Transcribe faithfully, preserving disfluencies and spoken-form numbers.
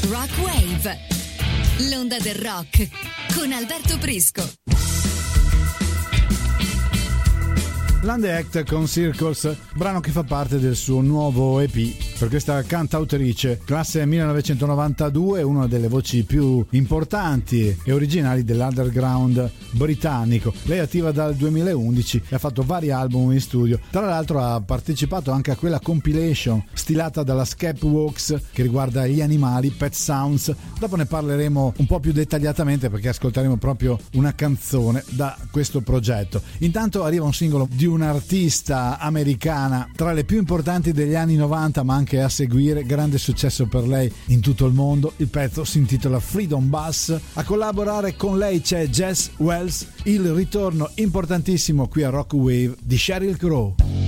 Rock Wave, l'onda del rock con Alberto Prisco. Land Act con Circles, brano che fa parte del suo nuovo E P. Per questa cantautrice, classe millenovecentonovantadue, una delle voci più importanti e originali dell'underground britannico. Lei è attiva dal duemilaundici e ha fatto vari album in studio. Tra l'altro ha partecipato anche a quella compilation stilata dalla Skepworks che riguarda gli animali, Pet Sounds. Dopo ne parleremo un po' più dettagliatamente perché ascolteremo proprio una canzone da questo progetto. Intanto arriva un singolo di un'artista americana tra le più importanti degli anni novanta, ma anche a seguire, grande successo per lei in tutto il mondo. Il pezzo si intitola Freedom Bus. A collaborare con lei c'è Jess Wells, il ritorno importantissimo qui a Rock Wave di Sheryl Crow.